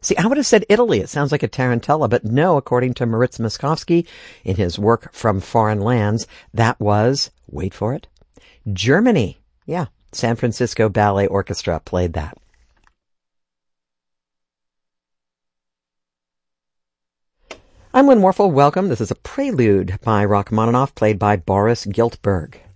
See, I would have said Italy. It sounds like a tarantella, but no, according to Moritz Moskowski in his work From Foreign Lands, that was, wait for it, Germany. Yeah, San Francisco Ballet Orchestra played that. I'm Lynn Warfel. Welcome. This is a prelude by Rachmaninoff, played by Boris Giltberg.